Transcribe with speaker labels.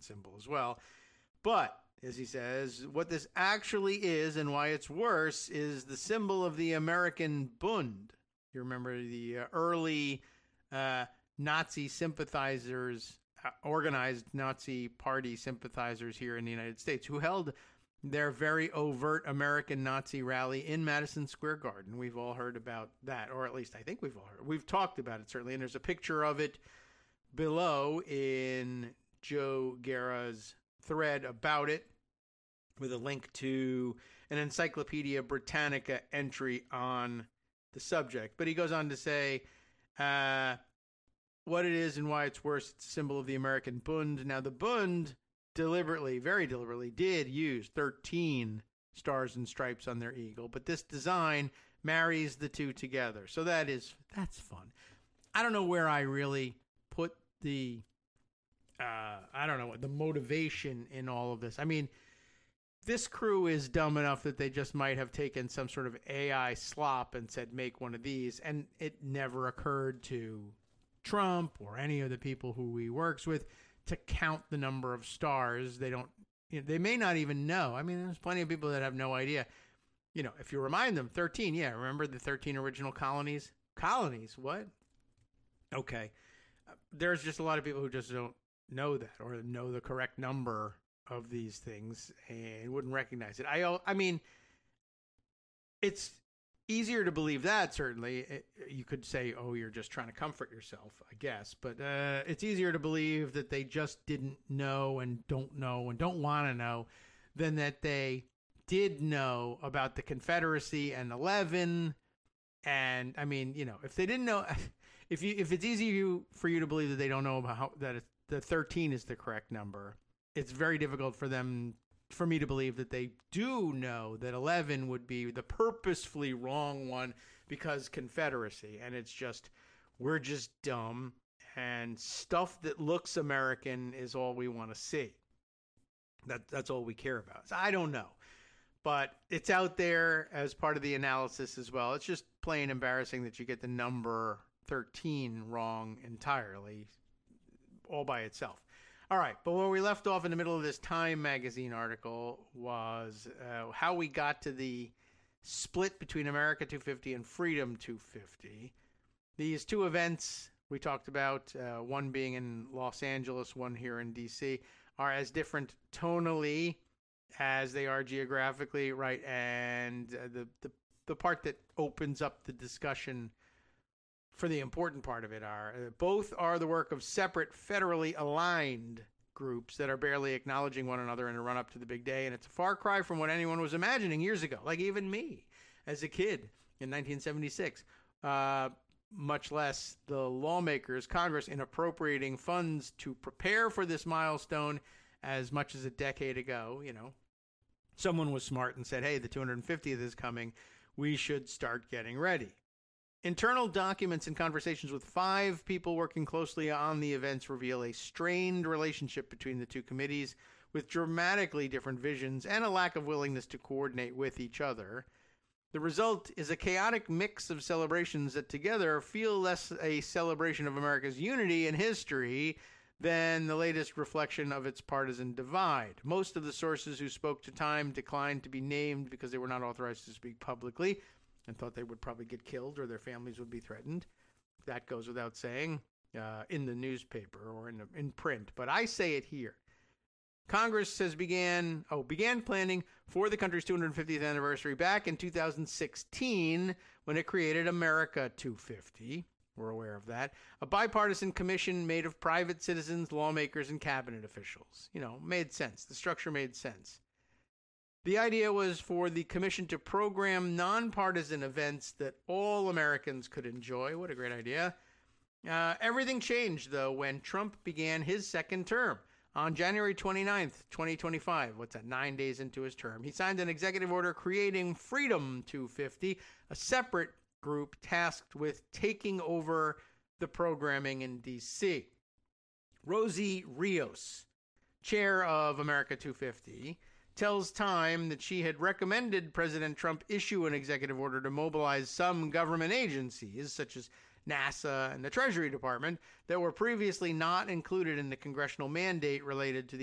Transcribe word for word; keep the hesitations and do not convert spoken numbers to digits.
Speaker 1: symbol as well. But, as he says, what this actually is and why it's worse is the symbol of the American Bund. You remember the uh, early uh, Nazi sympathizers, uh, organized Nazi party sympathizers here in the United States, who held their very overt American Nazi rally in Madison Square Garden. We've all heard about that, or at least I think we've all heard. We've talked about it, certainly, and there's a picture of it below in Joe Guerra's thread about it, with a link to an Encyclopedia Britannica entry on the subject. But he goes on to say uh, what it is and why it's worse. It's a symbol of the American Bund. Now, the Bund deliberately, very deliberately, did use thirteen stars and stripes on their eagle, but this design marries the two together. So that is, that's fun. I don't know where I really put the, uh, I don't know, the motivation in all of this. I mean, this crew is dumb enough that they just might have taken some sort of A I slop and said, make one of these, and it never occurred to Trump or any of the people who he works with to count the number of stars. They don't, you know, they may not even know. I mean, there's plenty of people that have no idea. You know, if you remind them, thirteen, yeah, remember the thirteen original colonies? Colonies, what? Okay. Uh, there's just a lot of people who just don't know that or know the correct number of these things and wouldn't recognize it. I, I mean, it's easier to believe that, certainly. It, you could say, oh, you're just trying to comfort yourself, I guess. But uh, it's easier to believe that they just didn't know and don't know and don't want to know than that they did know about the Confederacy and eleven. And, I mean, you know, if they didn't know, if you if it's easy for you to believe that they don't know about how, that it's, the thirteen is the correct number, it's very difficult for them for me to believe that they do know that eleven would be the purposefully wrong one because Confederacy. And it's just, we're just dumb, and stuff that looks American is all we want to see. That That's all we care about. So I don't know. But it's out there as part of the analysis as well. It's just plain embarrassing that you get the number thirteen wrong entirely, all by itself. All right, but where we left off in the middle of this Time magazine article was uh, how we got to the split between America two fifty and Freedom two fifty. These two events we talked about, uh, one being in Los Angeles, one here in D C, are as different tonally as they are geographically, right? And uh, the, the the part that opens up the discussion for the important part of it are uh, both are the work of separate federally aligned groups that are barely acknowledging one another in a run up to the big day. And it's a far cry from what anyone was imagining years ago, like even me as a kid in nineteen seventy-six, uh, much less the lawmakers, Congress, in appropriating funds to prepare for this milestone as much as a decade ago. You know, someone was smart and said, hey, the two hundred fiftieth is coming. We should start getting ready. Internal documents and conversations with five people working closely on the events reveal a strained relationship between the two committees with dramatically different visions and a lack of willingness to coordinate with each other. The result is a chaotic mix of celebrations that together feel less a celebration of America's unity and history than the latest reflection of its partisan divide. Most of the sources who spoke to Time declined to be named because they were not authorized to speak publicly and thought they would probably get killed or their families would be threatened. That goes without saying uh, in the newspaper or in, the, in print. But I say it here. Congress says began oh began planning for the country's two hundred fiftieth anniversary back in two thousand sixteen when it created America two fifty. We're aware of that. A bipartisan commission made of private citizens, lawmakers, and cabinet officials. You know, made sense. The structure made sense. The idea was for the commission to program nonpartisan events that all Americans could enjoy. What a great idea. Uh, everything changed, though, when Trump began his second term. On January twenty-ninth, twenty twenty-five, what's that, nine days into his term, he signed an executive order creating Freedom two fifty, a separate group tasked with taking over the programming in D C. Rosie Rios, chair of America two fifty, tells Time that she had recommended President Trump issue an executive order to mobilize some government agencies, such as NASA and the Treasury Department, that were previously not included in the congressional mandate related to the